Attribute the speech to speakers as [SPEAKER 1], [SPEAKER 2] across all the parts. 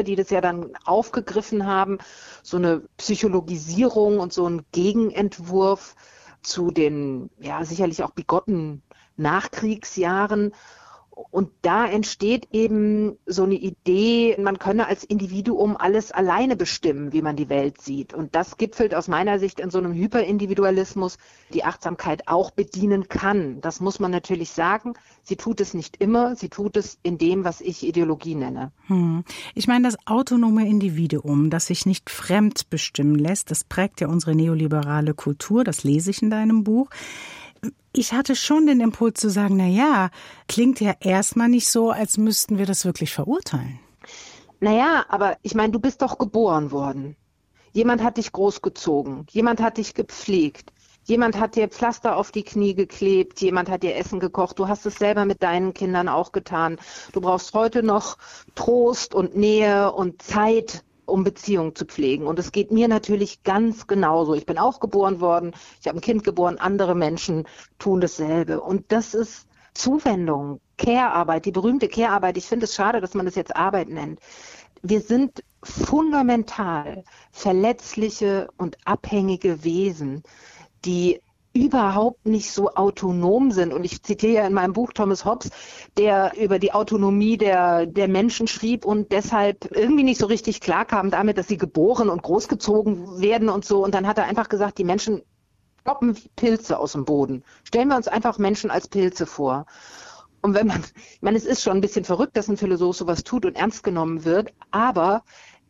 [SPEAKER 1] die das ja dann aufgegriffen haben, so eine Psychologisierung und so ein Gegenentwurf zu den, ja, sicherlich auch bigotten Nachkriegsjahren. Und da entsteht eben so eine Idee, man könne als Individuum alles alleine bestimmen, wie man die Welt sieht. Und das gipfelt aus meiner Sicht in so einem Hyperindividualismus, die Achtsamkeit auch bedienen kann. Das muss man natürlich sagen. Sie tut es nicht immer, sie tut es in dem, was ich Ideologie nenne.
[SPEAKER 2] Ich meine, das autonome Individuum, das sich nicht fremd bestimmen lässt, das prägt ja unsere neoliberale Kultur, das lese ich in deinem Buch. Ich hatte schon den Impuls zu sagen, na ja, klingt ja erstmal nicht so, als müssten wir das wirklich verurteilen.
[SPEAKER 1] Naja, aber ich meine, du bist doch geboren worden. Jemand hat dich großgezogen, jemand hat dich gepflegt, jemand hat dir Pflaster auf die Knie geklebt, jemand hat dir Essen gekocht, du hast es selber mit deinen Kindern auch getan. Du brauchst heute noch Trost und Nähe und Zeit, um Beziehungen zu pflegen. Und es geht mir natürlich ganz genauso. Ich bin auch geboren worden, ich habe ein Kind geboren, andere Menschen tun dasselbe. Und das ist Zuwendung, Care-Arbeit, die berühmte Care-Arbeit. Ich finde es schade, dass man das jetzt Arbeit nennt. Wir sind fundamental verletzliche und abhängige Wesen, die überhaupt nicht so autonom sind. Und ich zitiere ja in meinem Buch Thomas Hobbes, der über die Autonomie der Menschen schrieb und deshalb irgendwie nicht so richtig klarkam damit, dass sie geboren und großgezogen werden und so. Und dann hat er einfach gesagt, die Menschen kloppen wie Pilze aus dem Boden. Stellen wir uns einfach Menschen als Pilze vor. Und wenn man, ich meine, es ist schon ein bisschen verrückt, dass ein Philosoph sowas tut und ernst genommen wird, aber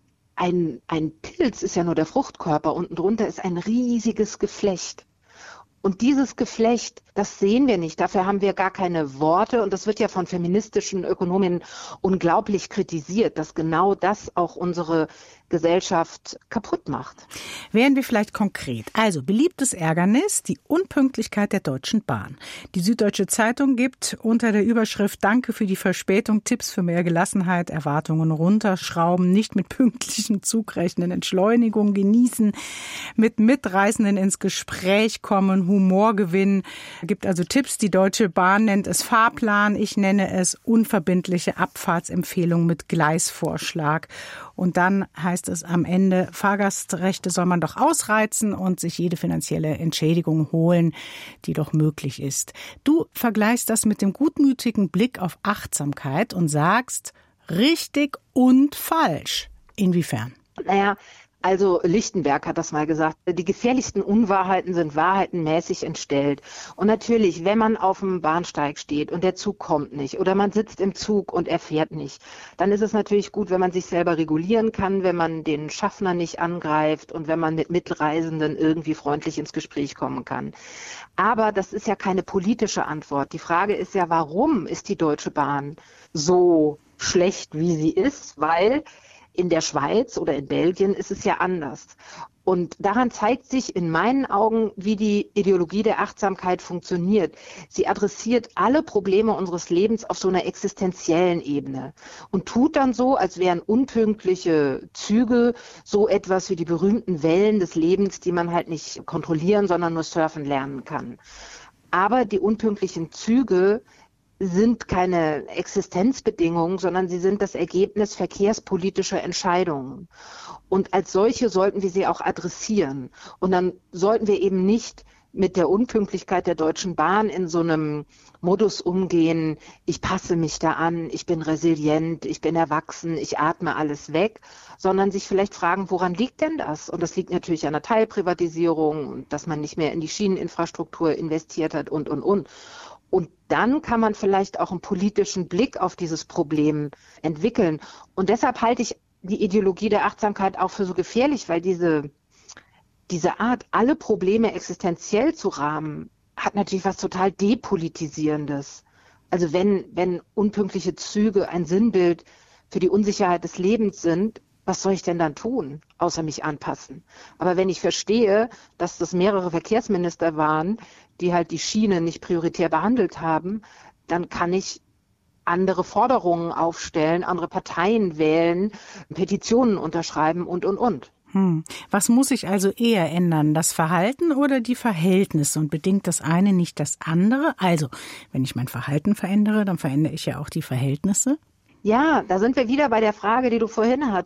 [SPEAKER 1] ein Pilz ist ja nur der Fruchtkörper, unten drunter ist ein riesiges Geflecht. Und dieses Geflecht, das sehen wir nicht. Dafür haben wir gar keine Worte. Und das wird ja von feministischen Ökonominnen unglaublich kritisiert, dass genau das auch unsere Gesellschaft kaputt macht.
[SPEAKER 2] Wären wir vielleicht konkret. Also beliebtes Ärgernis, die Unpünktlichkeit der Deutschen Bahn. Die Süddeutsche Zeitung gibt unter der Überschrift Danke für die Verspätung Tipps für mehr Gelassenheit, Erwartungen runterschrauben, nicht mit pünktlichem Zug rechnen, Entschleunigung genießen, mit Mitreisenden ins Gespräch kommen, Humor gewinnen. Gibt also Tipps. Die Deutsche Bahn nennt es Fahrplan. Ich nenne es unverbindliche Abfahrtsempfehlung mit Gleisvorschlag. Und dann heißt es am Ende, Fahrgastrechte soll man doch ausreizen und sich jede finanzielle Entschädigung holen, die doch möglich ist. Du vergleichst das mit dem gutmütigen Blick auf Achtsamkeit und sagst, richtig und falsch. Inwiefern?
[SPEAKER 1] Naja, also Lichtenberg hat das mal gesagt, die gefährlichsten Unwahrheiten sind wahrheitenmäßig entstellt. Und natürlich, wenn man auf dem Bahnsteig steht und der Zug kommt nicht oder man sitzt im Zug und er fährt nicht, dann ist es natürlich gut, wenn man sich selber regulieren kann, wenn man den Schaffner nicht angreift und wenn man mit Mitreisenden irgendwie freundlich ins Gespräch kommen kann. Aber das ist ja keine politische Antwort. Die Frage ist ja, warum ist die Deutsche Bahn so schlecht, wie sie ist? Weil in der Schweiz oder in Belgien ist es ja anders. Und daran zeigt sich in meinen Augen, wie die Ideologie der Achtsamkeit funktioniert. Sie adressiert alle Probleme unseres Lebens auf so einer existenziellen Ebene und tut dann so, als wären unpünktliche Züge so etwas wie die berühmten Wellen des Lebens, die man halt nicht kontrollieren, sondern nur surfen lernen kann. Aber die unpünktlichen Züge sind keine Existenzbedingungen, sondern sie sind das Ergebnis verkehrspolitischer Entscheidungen. Und als solche sollten wir sie auch adressieren. Und dann sollten wir eben nicht mit der Unpünktlichkeit der Deutschen Bahn in so einem Modus umgehen, ich passe mich da an, ich bin resilient, ich bin erwachsen, ich atme alles weg, sondern sich vielleicht fragen, woran liegt denn das? Und das liegt natürlich an der Teilprivatisierung und dass man nicht mehr in die Schieneninfrastruktur investiert hat und. Und dann kann man vielleicht auch einen politischen Blick auf dieses Problem entwickeln. Und deshalb halte ich die Ideologie der Achtsamkeit auch für so gefährlich, weil diese Art, alle Probleme existenziell zu rahmen, hat natürlich was total Depolitisierendes. Also wenn unpünktliche Züge ein Sinnbild für die Unsicherheit des Lebens sind, was soll ich denn dann tun, außer mich anpassen? Aber wenn ich verstehe, dass das mehrere Verkehrsminister waren, die halt die Schiene nicht prioritär behandelt haben, dann kann ich andere Forderungen aufstellen, andere Parteien wählen, Petitionen unterschreiben und.
[SPEAKER 2] Was muss sich also eher ändern, das Verhalten oder die Verhältnisse? Und bedingt das eine nicht das andere? Also, wenn ich mein Verhalten verändere, dann verändere ich ja auch die Verhältnisse.
[SPEAKER 1] Ja, da sind wir wieder bei der Frage, die du vorhin hattest.